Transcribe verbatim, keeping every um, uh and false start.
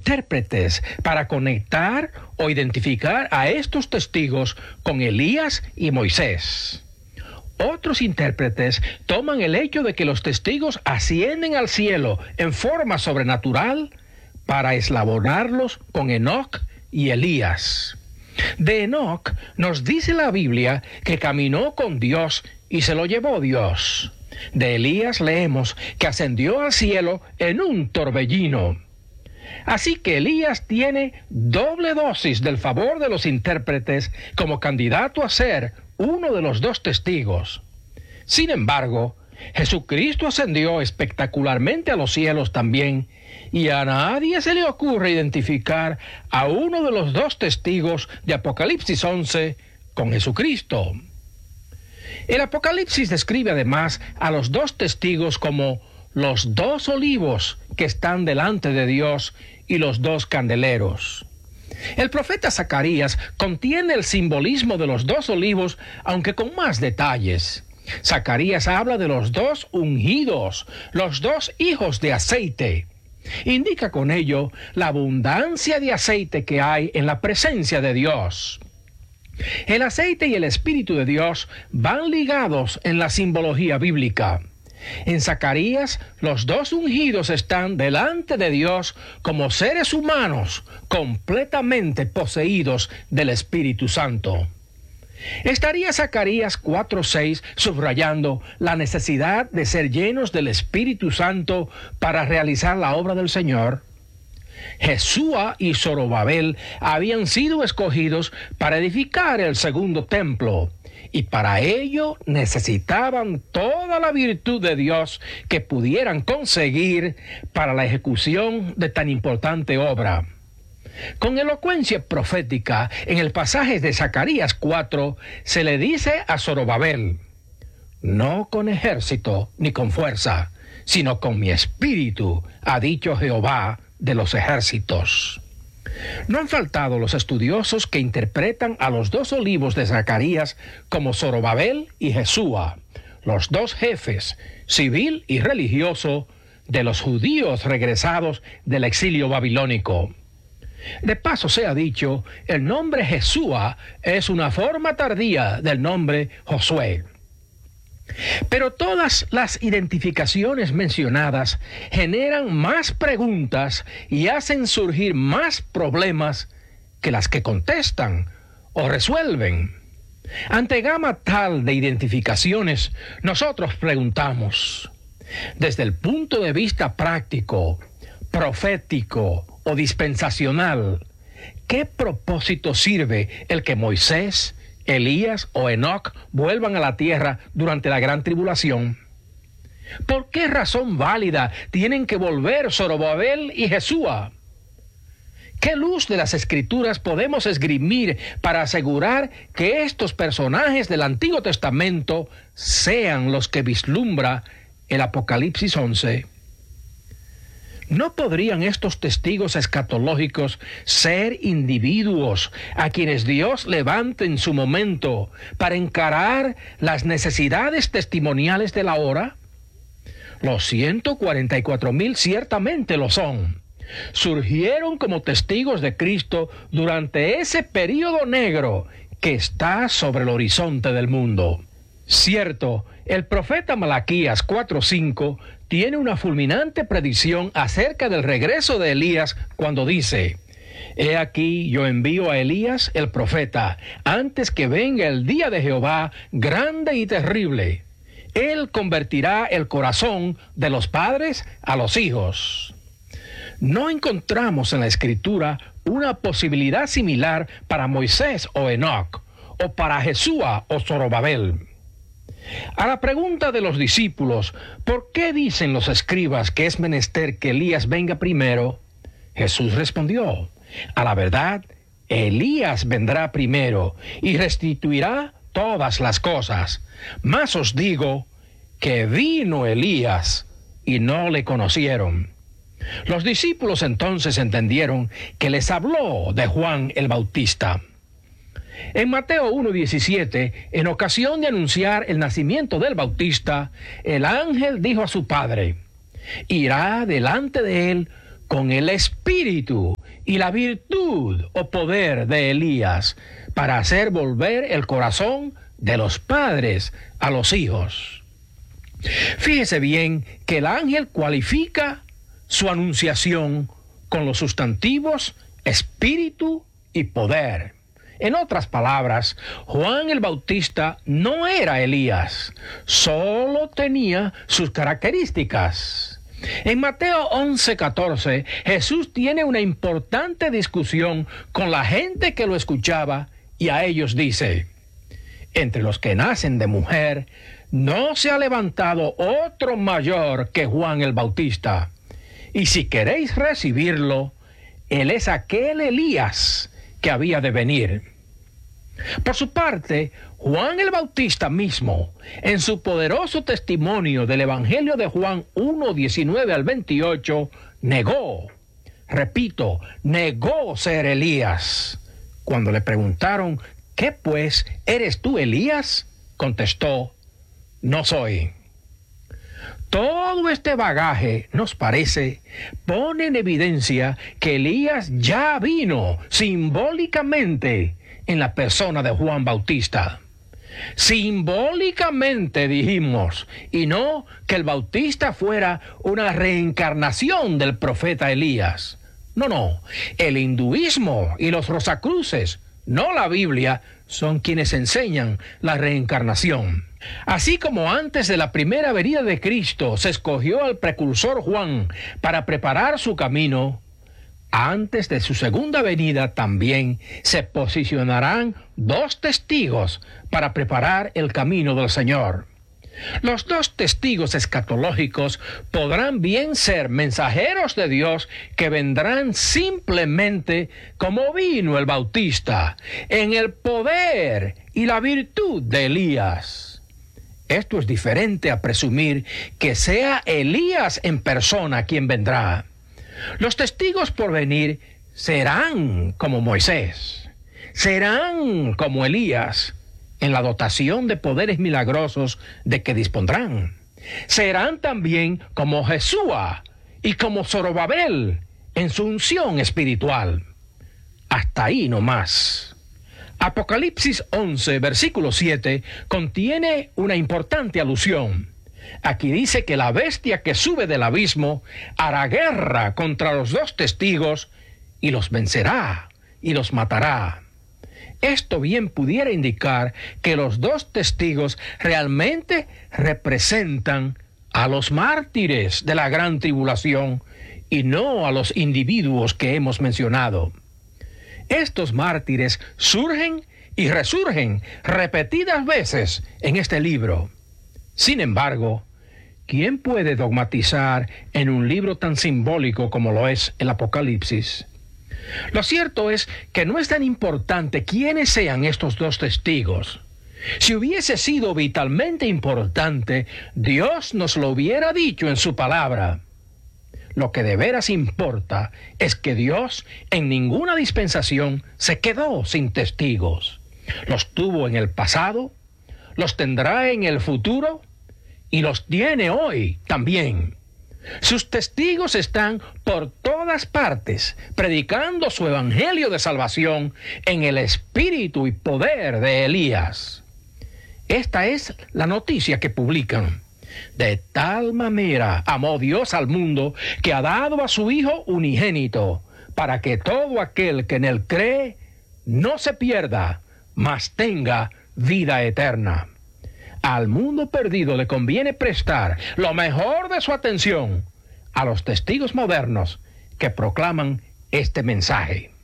intérpretes para conectar o identificar a estos testigos con Elías y Moisés. Otros intérpretes toman el hecho de que los testigos ascienden al cielo en forma sobrenatural para eslabonarlos con Enoc y Elías. De Enoc nos dice la Biblia que caminó con Dios y se lo llevó Dios. De Elías leemos que ascendió al cielo en un torbellino. Así que Elías tiene doble dosis del favor de los intérpretes como candidato a ser uno de los dos testigos. Sin embargo, Jesucristo ascendió espectacularmente a los cielos también, y a nadie se le ocurre identificar a uno de los dos testigos de Apocalipsis once con Jesucristo. El Apocalipsis describe además a los dos testigos como los dos olivos que están delante de Dios y los dos candeleros. El profeta Zacarías contiene el simbolismo de los dos olivos, aunque con más detalles. Zacarías habla de los dos ungidos, los dos hijos de aceite. Indica con ello la abundancia de aceite que hay en la presencia de Dios. El aceite y el Espíritu de Dios van ligados en la simbología bíblica. En Zacarías, los dos ungidos están delante de Dios como seres humanos completamente poseídos del Espíritu Santo. ¿Estaría Zacarías cuatro seis subrayando la necesidad de ser llenos del Espíritu Santo para realizar la obra del Señor? Jesúa y Zorobabel habían sido escogidos para edificar el segundo templo, y para ello necesitaban toda la virtud de Dios que pudieran conseguir para la ejecución de tan importante obra. Con elocuencia profética, en el pasaje de Zacarías cuatro, se le dice a Zorobabel: no con ejército ni con fuerza, sino con mi espíritu, ha dicho Jehová de los ejércitos. No han faltado los estudiosos que interpretan a los dos olivos de Zacarías como Zorobabel y Jesúa, los dos jefes, civil y religioso, de los judíos regresados del exilio babilónico. De paso sea dicho, el nombre Jesúa es una forma tardía del nombre Josué. Pero todas las identificaciones mencionadas generan más preguntas y hacen surgir más problemas que las que contestan o resuelven. Ante gama tal de identificaciones, nosotros preguntamos, desde el punto de vista práctico, profético o dispensacional, ¿qué propósito sirve el que Moisés, Elías o Enoc vuelvan a la tierra durante la gran tribulación? ¿Por qué razón válida tienen que volver Zorobabel y Jesúa? ¿Qué luz de las Escrituras podemos esgrimir para asegurar que estos personajes del Antiguo Testamento sean los que vislumbra el Apocalipsis once? ¿No podrían estos testigos escatológicos ser individuos a quienes Dios levante en su momento para encarar las necesidades testimoniales de la hora? Los ciento cuarenta y cuatro mil ciertamente lo son. Surgieron como testigos de Cristo durante ese período negro que está sobre el horizonte del mundo. Cierto, el profeta Malaquías cuatro cinco tiene una fulminante predicción acerca del regreso de Elías cuando dice: He aquí yo envío a Elías el profeta, antes que venga el día de Jehová grande y terrible. Él convertirá el corazón de los padres a los hijos. No encontramos en la Escritura una posibilidad similar para Moisés o Enoc, o para Jesúa o Zorobabel. A la pregunta de los discípulos, ¿por qué dicen los escribas que es menester que Elías venga primero?, Jesús respondió: a la verdad, Elías vendrá primero y restituirá todas las cosas. Mas os digo que vino Elías y no le conocieron. Los discípulos entonces entendieron que les habló de Juan el Bautista. En Mateo uno diecisiete, en ocasión de anunciar el nacimiento del Bautista, el ángel dijo a su padre: irá delante de él con el espíritu y la virtud o poder de Elías para hacer volver el corazón de los padres a los hijos. Fíjese bien que el ángel cualifica su anunciación con los sustantivos espíritu y poder. En otras palabras, Juan el Bautista no era Elías, solo tenía sus características. En Mateo once catorce, Jesús tiene una importante discusión con la gente que lo escuchaba y a ellos dice: entre los que nacen de mujer, no se ha levantado otro mayor que Juan el Bautista. Y si queréis recibirlo, él es aquel Elías que había de venir. Por su parte, Juan el Bautista mismo, en su poderoso testimonio del Evangelio de Juan uno, diecinueve al veintiocho, negó, repito, negó ser Elías. Cuando le preguntaron: ¿qué pues, eres tú Elías?, contestó: no soy. Todo este bagaje, nos parece, pone en evidencia que Elías ya vino simbólicamente en la persona de Juan Bautista. Simbólicamente dijimos, y no que el Bautista fuera una reencarnación del profeta Elías. No, no, el hinduismo y los rosacruces, no la Biblia, son quienes enseñan la reencarnación. Así como antes de la primera venida de Cristo se escogió al precursor Juan para preparar su camino, antes de su segunda venida también se posicionarán dos testigos para preparar el camino del Señor. Los dos testigos escatológicos podrán bien ser mensajeros de Dios que vendrán simplemente como vino el Bautista, en el poder y la virtud de Elías. Esto es diferente a presumir que sea Elías en persona quien vendrá. Los testigos por venir serán como Moisés, serán como Elías, en la dotación de poderes milagrosos de que dispondrán. Serán también como Jesúa y como Zorobabel en su unción espiritual. Hasta ahí no más. Apocalipsis once, versículo siete, contiene una importante alusión. Aquí dice que la bestia que sube del abismo hará guerra contra los dos testigos y los vencerá y los matará. Esto bien pudiera indicar que los dos testigos realmente representan a los mártires de la gran tribulación y no a los individuos que hemos mencionado. Estos mártires surgen y resurgen repetidas veces en este libro. Sin embargo, ¿quién puede dogmatizar en un libro tan simbólico como lo es el Apocalipsis? Lo cierto es que no es tan importante quiénes sean estos dos testigos. Si hubiese sido vitalmente importante, Dios nos lo hubiera dicho en su palabra. Lo que de veras importa es que Dios en ninguna dispensación se quedó sin testigos. Los tuvo en el pasado, los tendrá en el futuro y los tiene hoy también. Sus testigos están por todas partes, predicando su evangelio de salvación en el espíritu y poder de Elías. Esta es la noticia que publican. De tal manera amó Dios al mundo que ha dado a su Hijo unigénito, para que todo aquel que en él cree no se pierda, mas tenga vida eterna. Al mundo perdido le conviene prestar lo mejor de su atención a los testigos modernos que proclaman este mensaje.